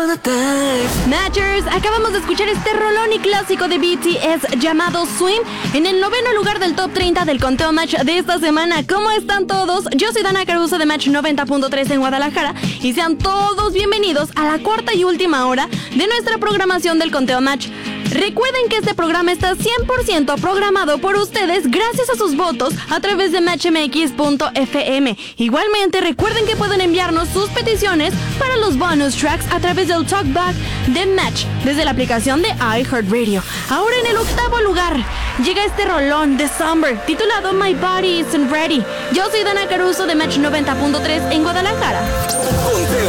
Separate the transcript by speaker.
Speaker 1: Matchers, acabamos de escuchar este rolón y clásico de BTS llamado Swim en el 9º lugar del top 30 del conteo Match de esta semana. ¿Cómo están todos? Yo soy Dana Caruso de Match 90.3 en Guadalajara y sean todos bienvenidos a la cuarta y última hora de nuestra programación del conteo Match. Recuerden que este programa está 100% programado por ustedes gracias a sus votos a través de matchmx.fm. Igualmente recuerden que pueden enviarnos sus peticiones para los bonus tracks a través del talkback de Match desde la aplicación de iHeartRadio. Ahora en el 8º lugar llega este rolón de Summer titulado My Body Isn't Ready. Yo soy Dana Caruso de Match 90.3 en Guadalajara.